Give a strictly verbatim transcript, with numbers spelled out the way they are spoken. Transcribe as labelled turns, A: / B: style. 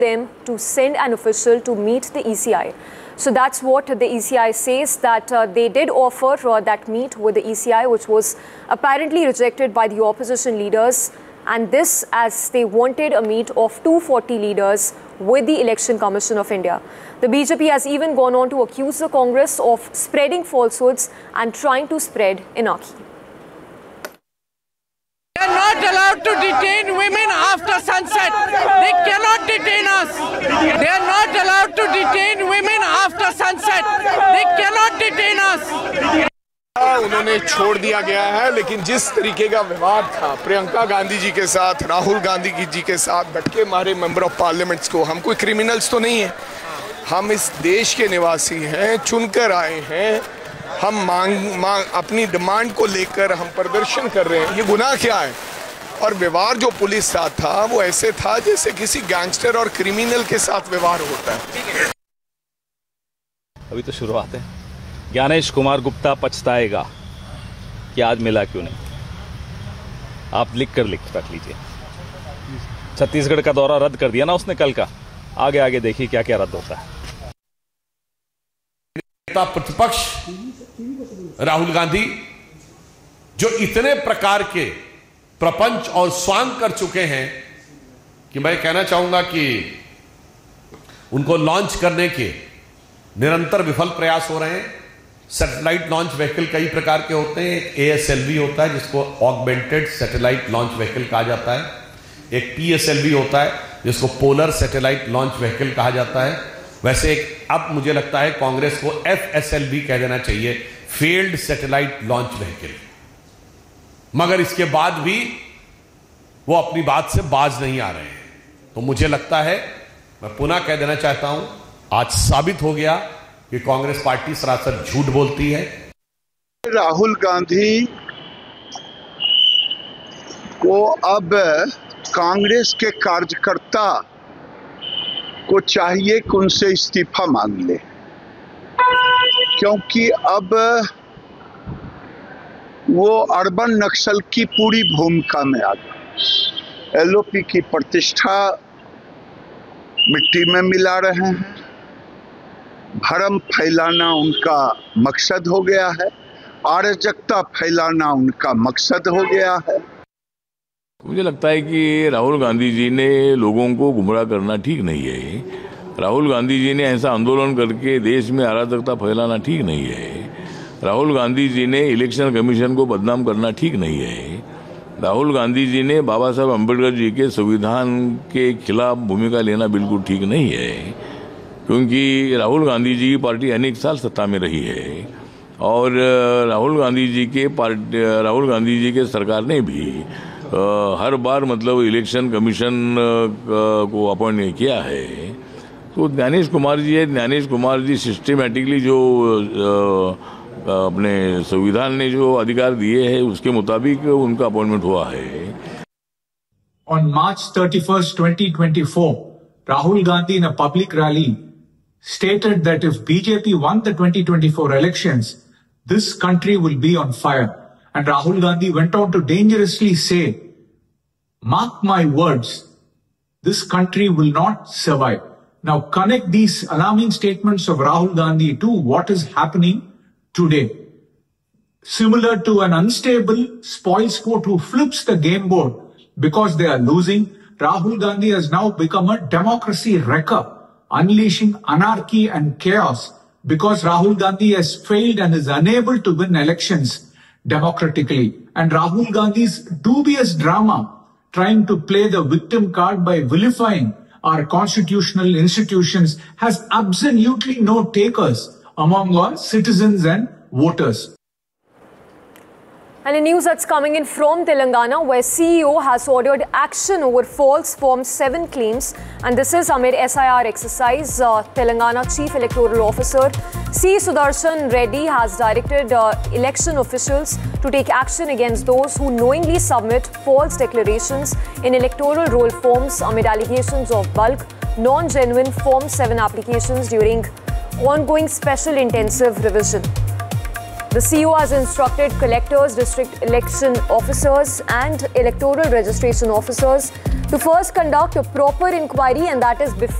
A: them to send an official to meet the E C I. So that's what the E C I says, that uh, they did offer uh, that meet with the E C I, which was apparently rejected by the opposition leaders. And this as they wanted a meet of two hundred forty leaders with the Election Commission of India. The B J P has even gone on to accuse the Congress of spreading falsehoods and trying to spread anarchy.
B: They are not allowed to detain women after sunset. They cannot detain us. They are not allowed to detain women after sunset. They cannot detain us.
C: उन्होंने छोड़ दिया गया है, लेकिन जिस तरीके का विवाद था प्रियंका गांधी जी के साथ, राहुल गांधी जी के साथ, धक्के मारे मेंबर ऑफ पार्लियामेंट्स को, हम कोई क्रिमिनल्स तो नहीं है, हम इस देश के निवासी हैं, चुनकर आए हैं, हम मांग मांग अपनी डिमांड को लेकर हम प्रदर्शन कर रहे हैं, ये गुनाह क्या है? और व्यवहार जो पुलिस साथ था वो ऐसे था जैसे किसी गैंगस्टर और क्रिमिनल के साथ व्यवहार होता है।
D: अभी तो शुरुआत है। ज्ञानेश कुमार गुप्ता पछताएगा कि आज मिला क्यों नहीं। आप लिख कर लिख रख लीजिए। छत्तीसगढ़ का दौरा रद्द कर दिया ना उसने कल का, आगे आगे देखिए क्या क्या रद्द होता है।
E: नेता प्रतिपक्ष राहुल गांधी जो इतने प्रकार के प्रपंच और स्वांग कर चुके हैं कि मैं कहना चाहूंगा कि उनको लॉन्च करने के निरंतर विफल प्रयास हो रहे हैं। सैटेलाइट लॉन्च व्हीकल कई प्रकार के होते हैं। एक ए एस एल वी होता है जिसको ऑगमेंटेड सैटेलाइट लॉन्च व्हीकल कहा जाता है, एक पी एस एल वी होता है जिसको पोलर सैटेलाइट लॉन्च व्हीकल कहा जाता है। वैसे एक अब मुझे लगता है कांग्रेस को एफ एस एल वी कह देना चाहिए, फेल्ड सैटेलाइट लॉन्च व्हीकल। मगर इसके बाद भी वो अपनी बात से बाज नहीं आ रहे हैं। तो मुझे लगता है, मैं पुनः कह देना चाहता हूं, आज साबित हो गया कि कांग्रेस पार्टी सरासर झूठ बोलती है।
F: राहुल गांधी को अब कांग्रेस के कार्यकर्ता को चाहिए कि उनसे इस्तीफा मांग ले, क्योंकि अब वो अर्बन नक्सल की पूरी भूमिका में आ गए। एल ओ पी की प्रतिष्ठा मिट्टी में मिला रहे हैं, भरम फैलाना उनका मकसद हो गया है, अराजकता फैलाना उनका मकसद हो गया है।
G: मुझे लगता है कि राहुल गांधी जी ने लोगों को गुमराह करना ठीक नहीं है। राहुल गांधी जी ने ऐसा आंदोलन करके देश में अराजकता फैलाना ठीक नहीं है। राहुल गांधी जी ने इलेक्शन कमीशन को बदनाम करना ठीक नहीं है। राहुल गांधी जी ने बाबा साहब अम्बेडकर जी के संविधान के खिलाफ भूमिका लेना बिल्कुल ठीक नहीं है, क्योंकि राहुल गांधी जी की पार्टी अनेक साल सत्ता में रही है और राहुल गांधी जी के पार्टी राहुल गांधी जी के सरकार ने भी आ, हर बार मतलब इलेक्शन कमीशन को अपॉइंट किया है। तो ज्ञानेश कुमार जी है, ज्ञानेश कुमार जी सिस्टमेटिकली जो आ, अपने संविधान ने जो अधिकार दिए हैं उसके मुताबिक उनका अपॉइंटमेंट हुआ है।
H: On March thirty-first, twenty twenty-four, Rahul Gandhi in a public rally stated that if B J P won the twenty twenty-four elections, this country will be on fire. And Rahul Gandhi went on to dangerously say, mark my words, this country will not survive. Now connect these alarming statements of Rahul Gandhi to what is happening today. Similar to an unstable spoilsport who flips the game board because they are losing, Rahul Gandhi has now become a democracy wrecker, unleashing anarchy and chaos because Rahul Gandhi has failed and is unable to win elections democratically. And Rahul Gandhi's dubious drama trying to play the victim card by vilifying our constitutional institutions has absolutely no takers among our citizens and voters.
A: And in news that's coming in from Telangana, where C E O has ordered action over false Form seven claims, and this is amid S I R exercise. Uh, Telangana Chief Electoral Officer C. Sudarshan Reddy has directed uh, election officials to take action against those who knowingly submit false declarations in electoral roll forms amid allegations of bulk, non-genuine Form seven applications during ongoing special intensive revision. The C E O has instructed collectors, district election officers and electoral registration officers to first conduct a proper inquiry, and that is before